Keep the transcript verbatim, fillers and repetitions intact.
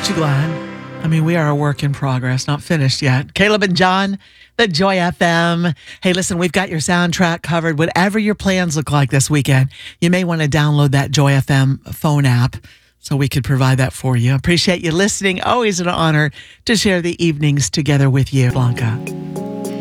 Aren't you glad? I mean, we are a work in progress, not finished yet. Caleb and John, the Joy F M. Hey, listen, we've got your soundtrack covered. Whatever your plans look like this weekend, you may want to download that Joy F M phone app so we could provide that for you. Appreciate you listening. Always an honor to share the evenings together with you, Blanca.